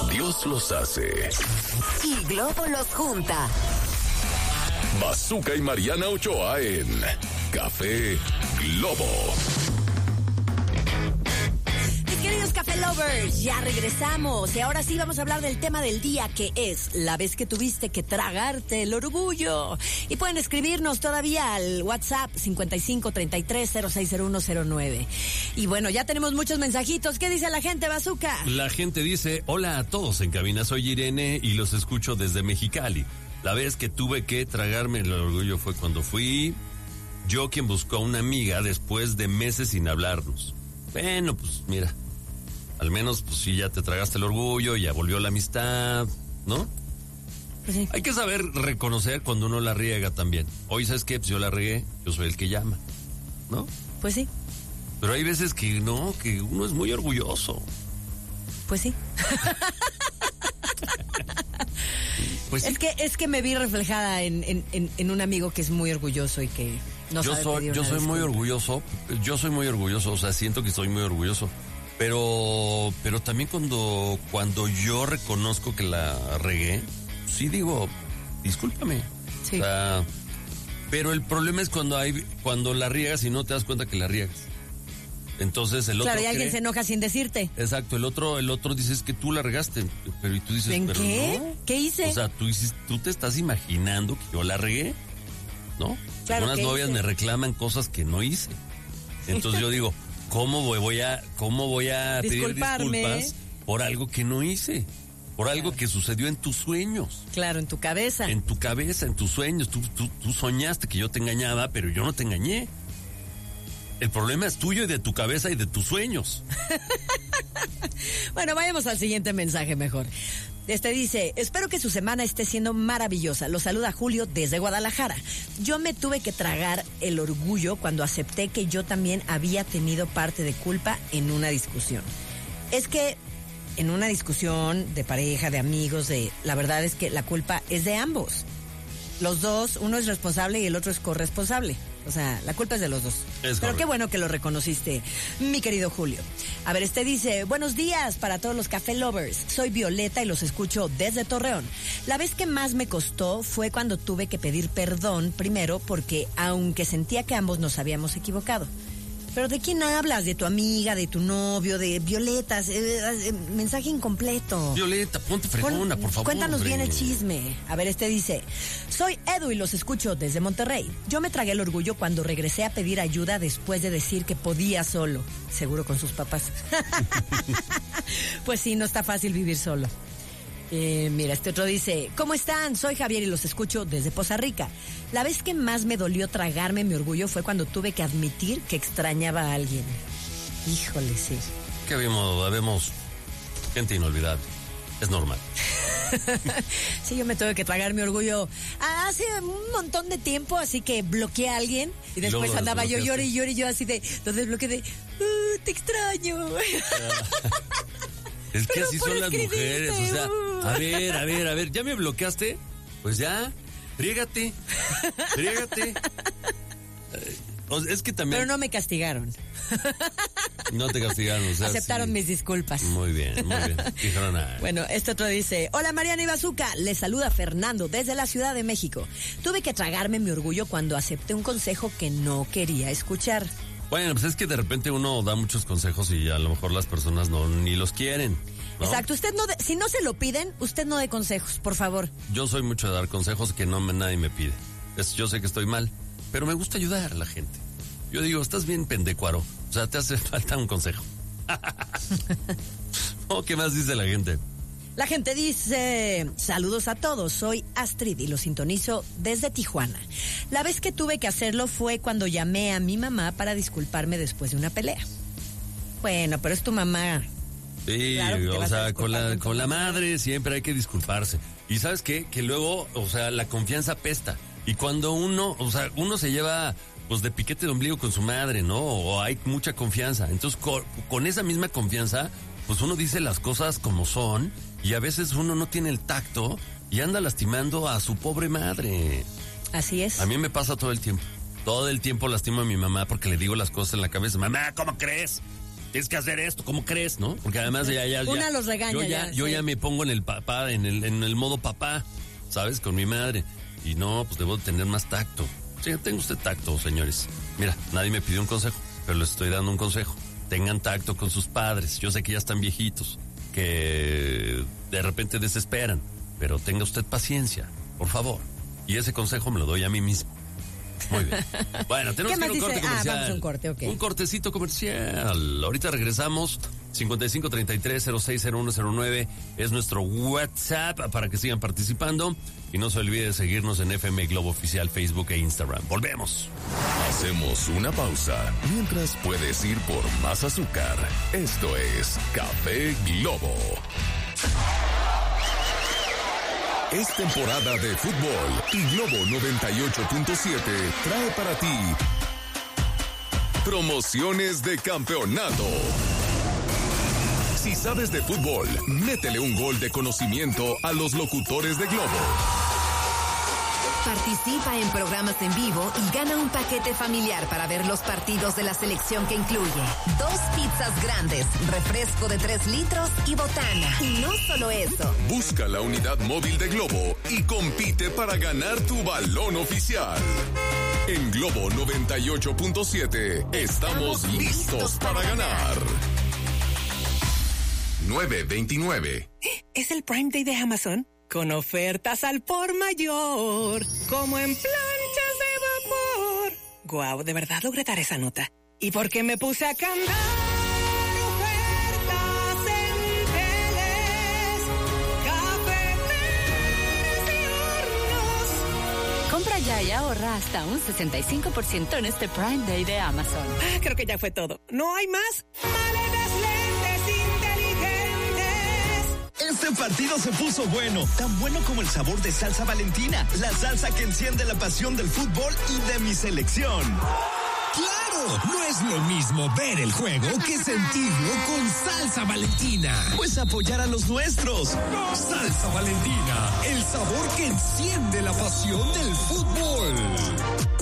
Dios los hace y Globo los junta. Bazooka y Mariana Ochoa en Café Globo. Mis queridos Café Lovers, ya regresamos y ahora sí vamos a hablar del tema del día, que es la vez que tuviste que tragarte el orgullo. Y pueden escribirnos todavía al WhatsApp 5533-060109. Y bueno, ya tenemos muchos mensajitos. ¿Qué dice la gente, Bazooka? La gente dice: hola a todos en cabina, soy Irene y los escucho desde Mexicali. La vez que tuve que tragarme el orgullo fue cuando fui yo quien buscó a una amiga después de meses sin hablarnos. Bueno, pues mira, al menos pues sí, ya te tragaste el orgullo, ya volvió la amistad, ¿no? Pues sí. Hay que saber reconocer cuando uno la riega también. Hoy, ¿sabes qué? Pues yo la regué, yo soy el que llama, ¿no? Pues sí. Pero hay veces que no, que uno es muy orgulloso. Pues sí. Pues sí. Es que me vi reflejada en un amigo que es muy orgulloso y que no sabe pedir una Yo soy muy disculpa. orgulloso, o sea, siento que soy muy orgulloso. Pero también cuando yo reconozco que la regué, sí digo, discúlpame. Sí. O sea, pero el problema es cuando la riegas y no te das cuenta que la riegas. Entonces el otro Claro, y alguien se enoja sin decirte. Exacto, el otro dices que tú la regaste, pero y tú dices, ¿En pero qué? no. ¿Qué hice? O sea, tú te estás imaginando que yo la regué, ¿no? Claro, Algunas ¿qué novias hice? me reclaman cosas que no hice. Entonces yo digo, ¿cómo voy a pedir Disculparme. disculpas por algo que no hice? Por algo que sucedió en tus sueños. Claro, en tu cabeza. En tu cabeza, en tus sueños. Tú soñaste que yo te engañaba, pero yo no te engañé. El problema es tuyo y de tu cabeza y de tus sueños. Bueno, vayamos al siguiente mensaje mejor. Dice, espero que su semana esté siendo maravillosa. Lo saluda Julio desde Guadalajara. Yo me tuve que tragar el orgullo cuando acepté que yo también había tenido parte de culpa en una discusión. Es que en una discusión de pareja, de amigos, la verdad es que la culpa es de ambos. Los dos, uno es responsable y el otro es corresponsable. O sea, la culpa es de los dos. Pero qué bueno que lo reconociste, mi querido Julio. A ver, dice, buenos días para todos los Café Lovers. Soy Violeta y los escucho desde Torreón. La vez que más me costó fue cuando tuve que pedir perdón primero porque aunque sentía que ambos nos habíamos equivocado. ¿Pero de quién hablas? ¿De tu amiga, de tu novio, de Violetas? Mensaje incompleto. Violeta, ponte fregona, por favor. Cuéntanos hombre. bien el chisme. A ver, dice, soy Edu y los escucho desde Monterrey. Yo me tragué el orgullo cuando regresé a pedir ayuda después de decir que podía solo. Seguro con sus papás. Pues sí, no está fácil vivir solo. Mira, otro dice, ¿cómo están? Soy Javier y los escucho desde Poza Rica. La vez que más me dolió tragarme mi orgullo fue cuando tuve que admitir que extrañaba a alguien. Híjole, sí. Que habemos gente inolvidable. Es normal. Sí, yo me tuve que tragar mi orgullo hace un montón de tiempo, así que bloqueé a alguien y después luego andaba yo desbloqueaste. llore y yo así de, lo desbloqueé de, te extraño. Es que Pero así por son las escribirte, mujeres, o sea, a ver, ¿ya me bloqueaste? Pues ya, friégate. Es que también... Pero no me castigaron. No te castigaron, o sea, Aceptaron sí. mis disculpas. Muy bien. Dijeron, Bueno, otro dice, hola Mariana y Bazooka, les saluda Fernando desde la Ciudad de México. Tuve que tragarme mi orgullo cuando acepté un consejo que no quería escuchar. Bueno, pues es que de repente uno da muchos consejos y a lo mejor las personas ni los quieren, ¿no? Exacto, usted si no se lo piden, usted no dé consejos, por favor. Yo soy mucho de dar consejos que nadie me pide. Yo sé que estoy mal, pero me gusta ayudar a la gente. Yo digo, estás bien pendecuaro, o sea, te hace falta un consejo. ¿Qué más dice la gente? La gente dice, saludos a todos, soy Astrid y lo sintonizo desde Tijuana. La vez que tuve que hacerlo fue cuando llamé a mi mamá para disculparme después de una pelea. Bueno, pero es tu mamá. Sí, Claro que te o vas a sea, disculpar con la madre siempre hay que disculparse. Y ¿sabes qué? Que luego, o sea, la confianza pesta. Y cuando uno se lleva pues de piquete de ombligo con su madre, ¿no? O hay mucha confianza. Entonces, con esa misma confianza, pues uno dice las cosas como son y a veces uno no tiene el tacto y anda lastimando a su pobre madre. Así es. A mí me pasa todo el tiempo. Todo el tiempo lastimo a mi mamá porque le digo las cosas en la cabeza. Mamá, ¿cómo crees? tienes que hacer esto, ¿cómo crees, no? Porque además ya Una los regaña. Yo ya me pongo en el papá, en el modo papá, ¿sabes? Con mi madre. Y no, pues debo tener más tacto. Sí, tenga usted tacto, señores. Mira, nadie me pidió un consejo, pero les estoy dando un consejo. Tengan tacto con sus padres. Yo sé que ya están viejitos, que de repente desesperan, pero tenga usted paciencia, por favor. Y ese consejo me lo doy a mí mismo. Muy bien. Bueno, tenemos que ir a un corte comercial. Vamos a un corte, ok. Un cortecito comercial. Ahorita regresamos. 5533-060109 es nuestro WhatsApp para que sigan participando. Y no se olvide de seguirnos en FM Globo Oficial, Facebook e Instagram. Volvemos. Hacemos una pausa mientras puedes ir por más azúcar. Esto es Café Globo. Es temporada de fútbol y Globo 98.7 trae para ti promociones de campeonato. Si sabes de fútbol, métele un gol de conocimiento a los locutores de Globo. Participa en programas en vivo y gana un paquete familiar para ver los partidos de la selección que incluye 2 pizzas grandes, refresco de 3 litros y botana. Y no solo eso. Busca la unidad móvil de Globo y compite para ganar tu balón oficial. En Globo 98.7 estamos listos para ganar. 9:29. ¿Es el Prime Day de Amazon? Con ofertas al por mayor, como en planchas de vapor. Guau, de verdad logré dar esa nota. ¿Y por qué me puse a cantar? Ofertas en teles, cafeteras y hornos. Compra ya y ahorra hasta un 65% en este Prime Day de Amazon. Creo que ya fue todo. ¿No hay más? Maletas, lentes inteligentes. Este partido se puso bueno, tan bueno como el sabor de salsa Valentina, la salsa que enciende la pasión del fútbol y de mi selección. ¡Claro! No es lo mismo ver el juego que sentirlo con salsa Valentina. Pues apoyar a los nuestros. Salsa Valentina, el sabor que enciende la pasión del fútbol.